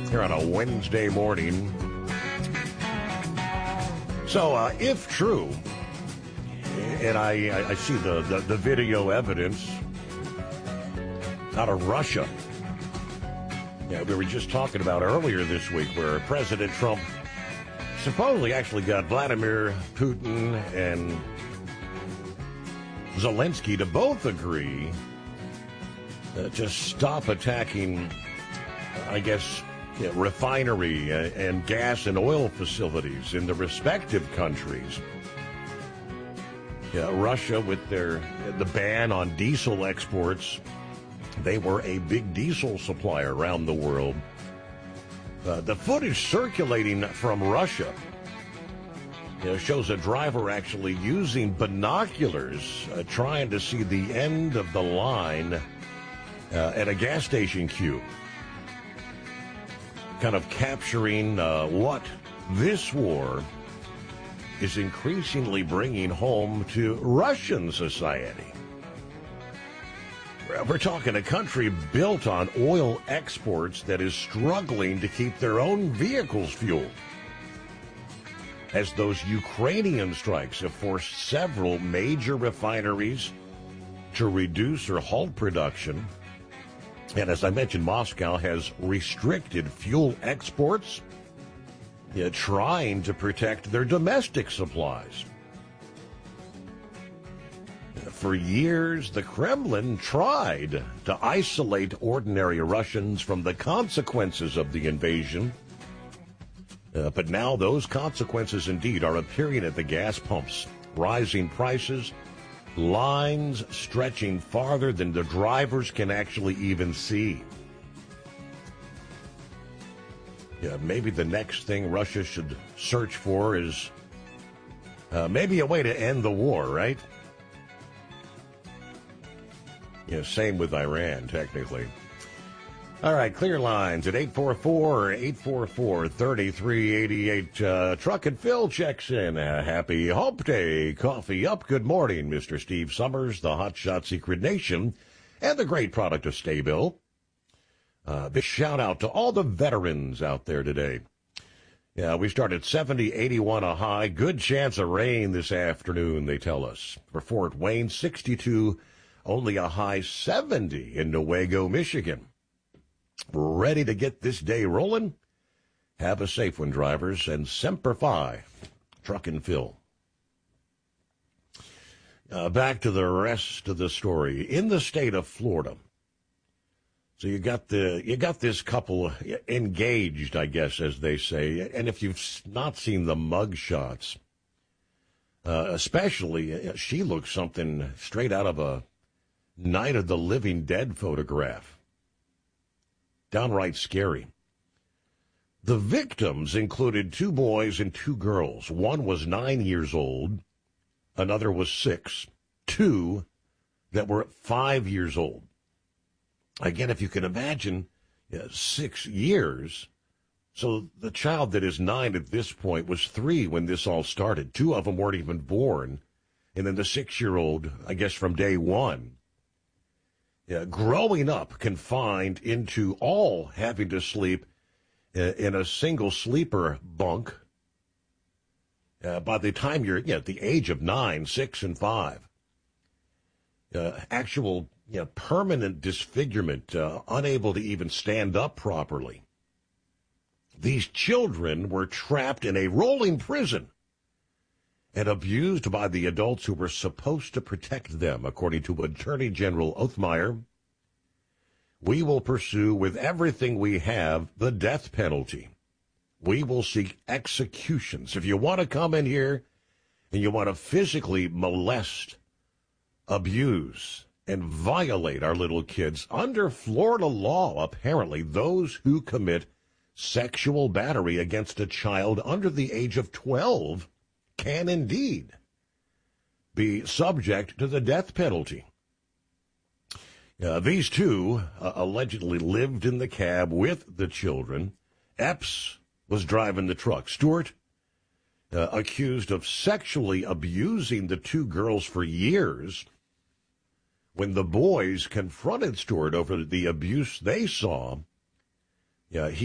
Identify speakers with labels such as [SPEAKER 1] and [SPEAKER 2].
[SPEAKER 1] here on a Wednesday morning. So, if true, and I see the video evidence out of Russia. Yeah, we were just talking about earlier this week where President Trump supposedly actually got Vladimir Putin and Zelensky to both agree to stop attacking, I guess, refinery and gas and oil facilities in the respective countries. Yeah, Russia with the ban on diesel exports. They were a big diesel supplier around the world. The footage circulating from Russia shows a driver actually using binoculars trying to see the end of the line at a gas station queue. Kind of capturing what this war is increasingly bringing home to Russian society. We're talking a country built on oil exports that is struggling to keep their own vehicles fueled, as those Ukrainian strikes have forced several major refineries to reduce or halt production. And as I mentioned, Moscow has restricted fuel exports, trying to protect their domestic supplies. For years, the Kremlin tried to isolate ordinary Russians from the consequences of the invasion. But now those consequences indeed are appearing at the gas pumps. Rising prices, lines stretching farther than the drivers can actually even see. Maybe the next thing Russia should search for is maybe a way to end the war, right? Same with Iran, technically. All right, clear lines at 844-844-3388. Truck and Phil checks in. Happy Hump Day. Coffee up. Good morning, Mr. Steve Summers, the Hotshot Secret Nation, and the great product of Staybill. Big shout out to all the veterans out there today. Yeah, we started 70, 81 a high. Good chance of rain this afternoon, they tell us. For Fort Wayne, 62, only a high 70 in Newaygo, Michigan. Ready to get this day rolling? Have a safe one, drivers, and Semper Fi, Truck and Phil. Back to the rest of the story. In the state of Florida, so you got this couple engaged, I guess, as they say. And if you've not seen the mug shots, especially, she looks something straight out of a Night of the Living Dead photograph. Downright scary. The victims included 2 boys and 2 girls. One was 9 years old. Another was 6. 2 that were 5 years old. Again, if you can imagine, 6 years. So the child that is 9 at this point was 3 when this all started. 2 of them weren't even born. And then the 6-year-old, I guess from day one. Growing up confined into all having to sleep in a single sleeper bunk. By the time you're at the age of 9, 6, and 5. Actual permanent disfigurement, unable to even stand up properly. These children were trapped in a rolling prison and abused by the adults who were supposed to protect them, according to Attorney General Othmeyer. We will pursue with everything we have the death penalty. We will seek executions. If you want to come in here and you want to physically molest, abuse, and violate our little kids, under Florida law, apparently, those who commit sexual battery against a child under the age of 12 can indeed be subject to the death penalty. These 2 allegedly lived in the cab with the children. Epps was driving the truck. Stewart, accused of sexually abusing the 2 girls for years. When the boys confronted Stewart over the abuse they saw, he